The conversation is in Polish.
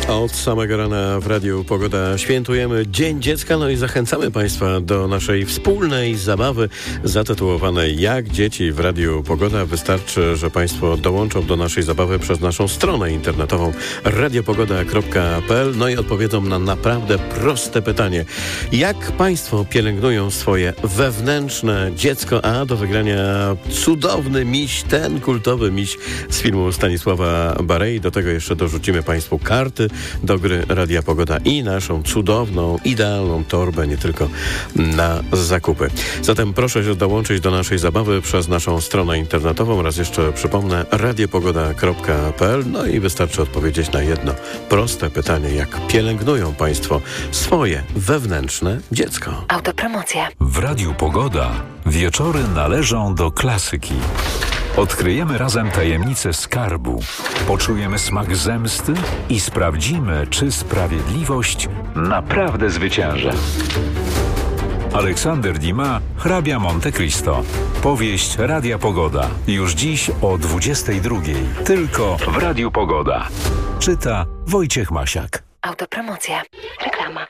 Od samego rana w Radiu Pogoda świętujemy Dzień Dziecka, no i zachęcamy Państwa do naszej wspólnej zabawy zatytułowanej Jak dzieci w Radiu Pogoda. Wystarczy, że Państwo dołączą do naszej zabawy przez naszą stronę internetową radiopogoda.pl, no i odpowiedzą na naprawdę proste pytanie. Jak Państwo pielęgnują swoje wewnętrzne dziecko? A do wygrania cudowny miś, ten kultowy miś z filmu Stanisława Barei. Do tego jeszcze dorzucimy Państwu karty do gry Radia Pogoda i naszą cudowną, idealną torbę, nie tylko na zakupy. Zatem proszę się dołączyć do naszej zabawy przez naszą stronę internetową. Raz jeszcze przypomnę, radiopogoda.pl. No i wystarczy odpowiedzieć na jedno proste pytanie. Jak pielęgnują Państwo swoje wewnętrzne dziecko? Autopromocja. W Radiu Pogoda wieczory należą do klasyki. Odkryjemy razem tajemnicę skarbu, poczujemy smak zemsty i sprawdzimy, czy sprawiedliwość naprawdę zwycięży. Aleksander Dumas, Hrabia Monte Cristo. Powieść Radia Pogoda. Już dziś o 22:00. Tylko w Radiu Pogoda. Czyta Wojciech Masiak. Autopromocja. Reklama.